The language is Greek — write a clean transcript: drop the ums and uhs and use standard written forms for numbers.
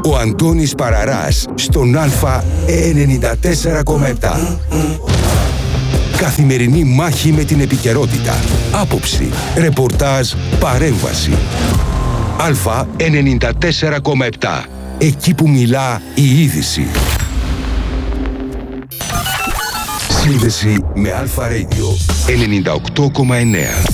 Ο Αντώνης Παραράς στον Α 94,7. Καθημερινή μάχη με την επικαιρότητα. Άποψη, ρεπορτάζ, παρέμβαση. Α 94,7. Εκεί που μιλά η είδηση. Σύνδεση με Αλφα Radio 98,9.